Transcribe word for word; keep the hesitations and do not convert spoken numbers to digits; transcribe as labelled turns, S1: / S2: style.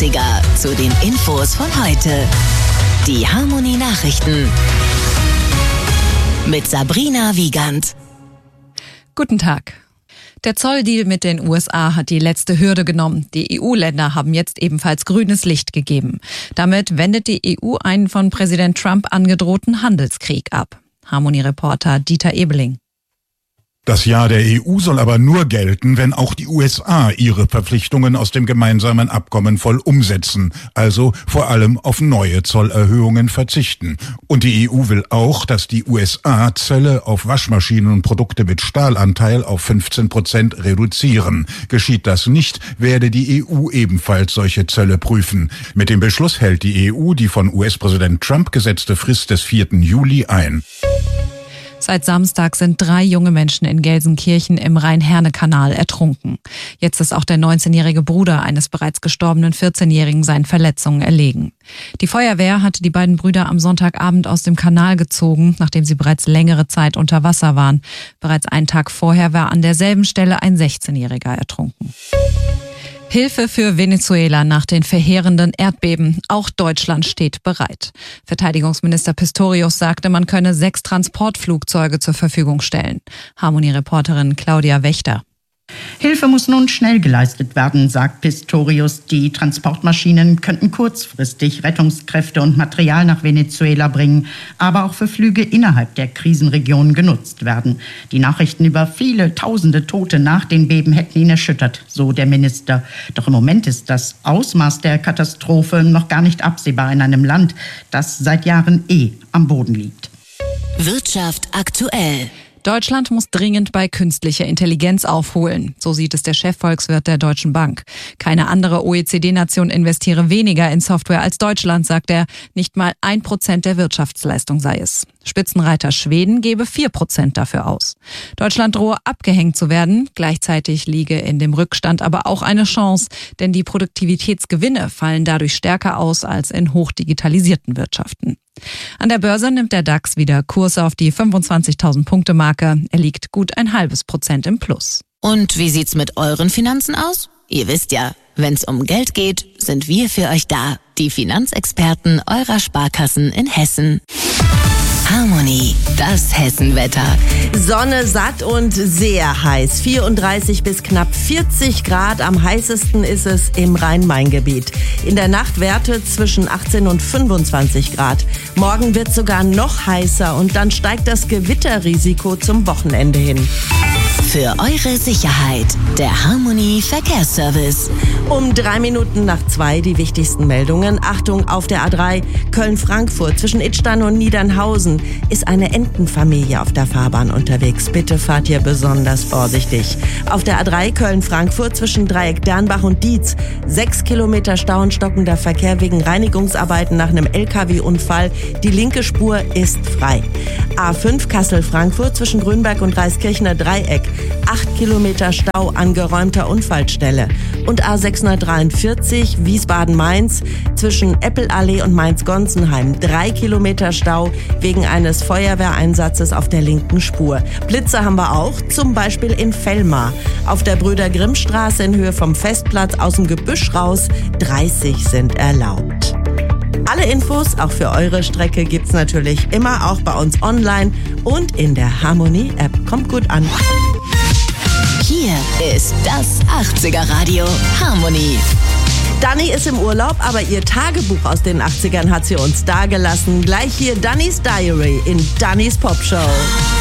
S1: achtziger zu den Infos von heute. Die Harmonie Nachrichten mit Sabrina Wiegand.
S2: Guten Tag. Der Zolldeal mit den U S A hat die letzte Hürde genommen. Die E U-Länder haben jetzt ebenfalls grünes Licht gegeben. Damit wendet die E U einen von Präsident Trump angedrohten Handelskrieg ab. Harmonie-Reporter Dieter Ebeling.
S3: Das Ja der E U soll aber nur gelten, wenn auch die U S A ihre Verpflichtungen aus dem gemeinsamen Abkommen voll umsetzen, also vor allem auf neue Zollerhöhungen verzichten. Und die E U will auch, dass die U S A Zölle auf Waschmaschinen und Produkte mit Stahlanteil auf fünfzehn Prozent reduzieren. Geschieht das nicht, werde die E U ebenfalls solche Zölle prüfen. Mit dem Beschluss hält die E U die von U S-Präsident Trump gesetzte Frist des vierten Juli ein.
S2: Seit Samstag sind drei junge Menschen in Gelsenkirchen im Rhein-Herne-Kanal ertrunken. Jetzt ist auch der neunzehnjährige Bruder eines bereits gestorbenen vierzehnjährigen seinen Verletzungen erlegen. Die Feuerwehr hatte die beiden Brüder am Sonntagabend aus dem Kanal gezogen, nachdem sie bereits längere Zeit unter Wasser waren. Bereits einen Tag vorher war an derselben Stelle ein sechzehnjähriger ertrunken. Hilfe für Venezuela nach den verheerenden Erdbeben. Auch Deutschland steht bereit. Verteidigungsminister Pistorius sagte, man könne sechs Transportflugzeuge zur Verfügung stellen. Harmonie-Reporterin Claudia Wächter.
S4: Hilfe muss nun schnell geleistet werden, sagt Pistorius. Die Transportmaschinen könnten kurzfristig Rettungskräfte und Material nach Venezuela bringen, aber auch für Flüge innerhalb der Krisenregion genutzt werden. Die Nachrichten über viele tausende Tote nach den Beben hätten ihn erschüttert, so der Minister. Doch im Moment ist das Ausmaß der Katastrophe noch gar nicht absehbar in einem Land, das seit Jahren eh am Boden liegt.
S1: Wirtschaft aktuell.
S2: Deutschland muss dringend bei künstlicher Intelligenz aufholen. So sieht es der Chefvolkswirt der Deutschen Bank. Keine andere O E C D-Nation investiere weniger in Software als Deutschland, sagt er. Nicht mal ein Prozent der Wirtschaftsleistung sei es. Spitzenreiter Schweden gebe vier Prozent dafür aus. Deutschland drohe abgehängt zu werden. Gleichzeitig liege in dem Rückstand aber auch eine Chance, denn die Produktivitätsgewinne fallen dadurch stärker aus als in hochdigitalisierten Wirtschaften. An der Börse nimmt der DAX wieder Kurs auf die fünfundzwanzigtausend Punkte Marke. Er liegt gut ein halbes Prozent im Plus.
S1: Und wie sieht's mit euren Finanzen aus? Ihr wisst ja, wenn's um Geld geht, sind wir für euch da. Die Finanzexperten eurer Sparkassen in Hessen. Harmonie, das Hessenwetter.
S5: Sonne, satt und sehr heiß. vierunddreißig bis knapp vierzig Grad. Am heißesten ist es im Rhein-Main-Gebiet. In der Nacht Werte zwischen achtzehn und fünfundzwanzig Grad. Morgen wird sogar noch heißer und dann steigt das Gewitterrisiko zum Wochenende hin.
S1: Für eure Sicherheit, der Harmonie Verkehrsservice.
S5: Um drei Minuten nach zwei die wichtigsten Meldungen. Achtung, auf der A drei Köln-Frankfurt zwischen Idstein und Niedernhausen ist eine Entenfamilie auf der Fahrbahn unterwegs. Bitte fahrt hier besonders vorsichtig. Auf der A drei Köln-Frankfurt zwischen Dreieck Dernbach und Dietz sechs Kilometer Stau und stockender Verkehr wegen Reinigungsarbeiten nach einem L K W-Unfall. Die linke Spur ist frei. A fünf Kassel-Frankfurt zwischen Grünberg und Reiskirchner Dreieck. acht Kilometer Stau an geräumter Unfallstelle. Und A sechshundertdreiundvierzig Wiesbaden-Mainz zwischen Eppelallee und Mainz-Gonsenheim. drei Kilometer Stau wegen eines Feuerwehreinsatzes auf der linken Spur. Blitze haben wir auch, zum Beispiel in Vellmar. Auf der Brüder-Grimm-Straße in Höhe vom Festplatz aus dem Gebüsch raus. dreißig sind erlaubt. Alle Infos, auch für eure Strecke, gibt's natürlich immer auch bei uns online und in der Harmonie-App. Kommt gut an.
S1: Hier ist das achtziger Radio Harmonie.
S5: Dani ist im Urlaub, aber ihr Tagebuch aus den achtzigern hat sie uns dagelassen. Gleich hier Dannys Diary in Dannys Popshow.